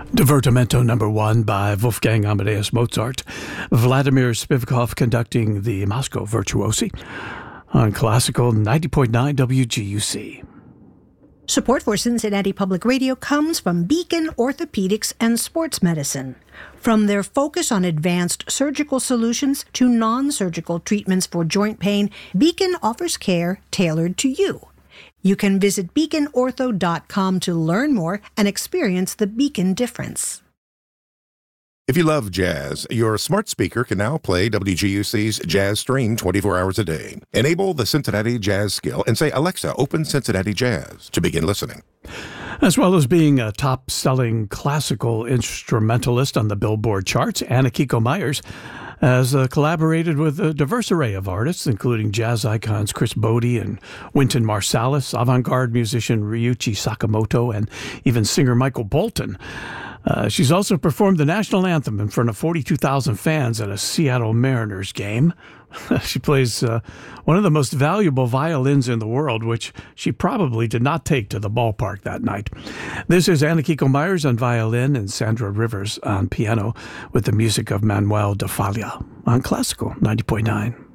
Divertimento number 1 by Wolfgang Amadeus Mozart. Vladimir Spivakov conducting the Moscow Virtuosi on Classical 90.9 WGUC. Support for Cincinnati Public Radio comes from Beacon Orthopedics and Sports Medicine. From their focus on advanced surgical solutions to non-surgical treatments for joint pain, Beacon offers care tailored to you. You can visit beaconortho.com to learn more and experience the Beacon difference. If you love jazz, your smart speaker can now play WGUC's Jazz Stream 24 hours a day. Enable the Cincinnati Jazz skill and say, "Alexa, open Cincinnati Jazz," to begin listening. As well as being a top-selling classical instrumentalist on the Billboard charts, Anna Kiko Myers has collaborated with a diverse array of artists, including jazz icons Chris Bodie and Wynton Marsalis, avant-garde musician Ryuichi Sakamoto, and even singer Michael Bolton. She's also performed the national anthem in front of 42,000 fans at a Seattle Mariners game. She plays one of the most valuable violins in the world, which she probably did not take to the ballpark that night. This is Anna Kiko Myers on violin and Sandra Rivers on piano with the music of Manuel de Falla on Classical 90.9.